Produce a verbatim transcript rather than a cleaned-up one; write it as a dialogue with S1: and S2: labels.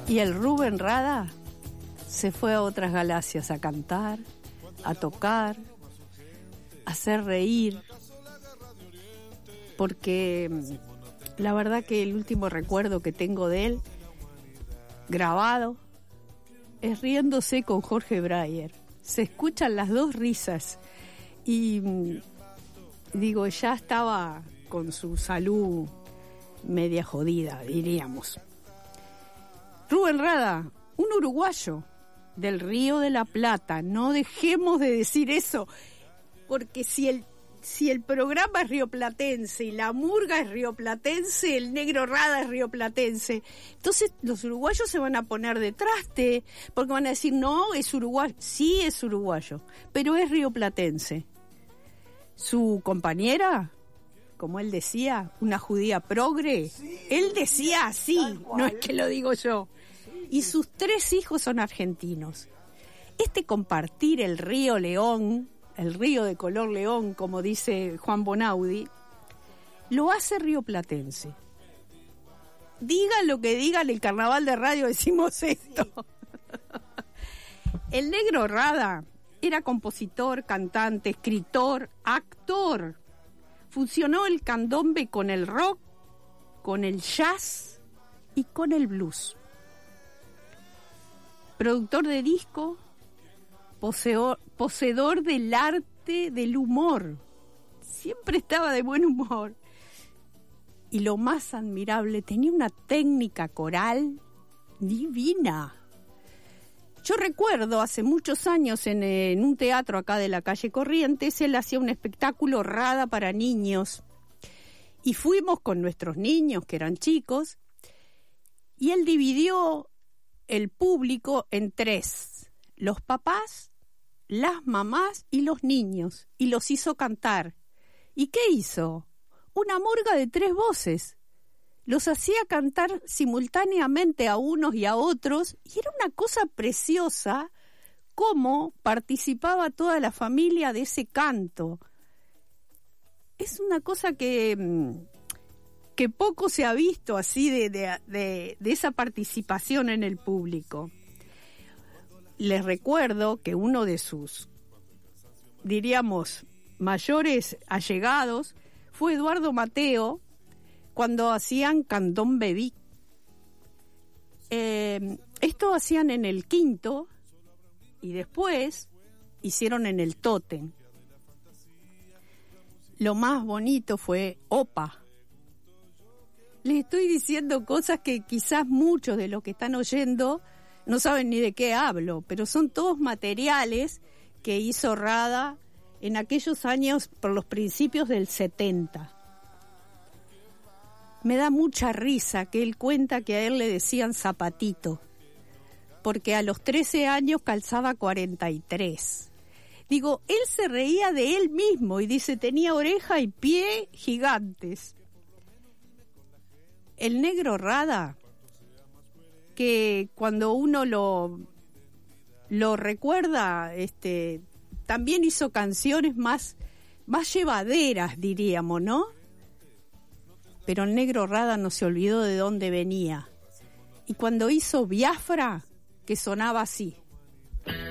S1: Y el Rubén Rada se fue a otras galaxias a cantar, a tocar, a hacer reír, porque la verdad que el último recuerdo que tengo de él, grabado, es riéndose con Jorge Breyer. Se escuchan las dos risas y digo, ya estaba con su salud media jodida, diríamos. Rubén Rada, un uruguayo del Río de la Plata, no dejemos de decir eso, porque si el si el programa es rioplatense y la murga es rioplatense, el Negro Rada es rioplatense, entonces los uruguayos se van a poner de traste, porque van a decir, no, es uruguayo. Sí es uruguayo, pero es rioplatense. Su compañera, como él decía, una judía progre, sí, él decía así, no es que lo digo yo. Y sus tres hijos son argentinos. Este compartir el río León, el río de color león, como dice Juan Bonaudi, lo hace rioplatense. Digan lo que digan, el carnaval de radio decimos esto. El Negro Rada era compositor, cantante, escritor, actor. Fusionó el candombe con el rock, con el jazz y con el blues. Productor de disco, poseedor, poseedor del arte del humor. Siempre estaba de buen humor. Y lo más admirable, tenía una técnica coral divina. Yo recuerdo hace muchos años en, en un teatro acá de la calle Corrientes, él hacía un espectáculo Rada para niños. Y fuimos con nuestros niños, que eran chicos, y él dividió el público en tres: los papás, las mamás y los niños, y los hizo cantar. ¿Y qué hizo? Una murga de tres voces. Los hacía cantar simultáneamente a unos y a otros, y era una cosa preciosa cómo participaba toda la familia de ese canto. Es una cosa que, que poco se ha visto así de, de, de, de esa participación en el público. Les recuerdo que uno de sus, diríamos, mayores allegados fue Eduardo Mateo, cuando hacían Candombe Vic. Eh, esto hacían en el Quinto y después hicieron en el Tótem. Lo más bonito fue Opa. Les estoy diciendo cosas que quizás muchos de los que están oyendo no saben ni de qué hablo, pero son todos materiales que hizo Rada en aquellos años por los principios del setenta. Me da mucha risa que él cuenta que a él le decían Zapatito, porque a los trece años calzaba cuarenta y tres. Digo, él se reía de él mismo y dice, tenía oreja y pie gigantes. El Negro Rada, que cuando uno lo, lo recuerda, este, también hizo canciones más, más llevaderas, diríamos, ¿no? Pero el Negro Rada no se olvidó de dónde venía. Y cuando hizo Biafra, que sonaba así.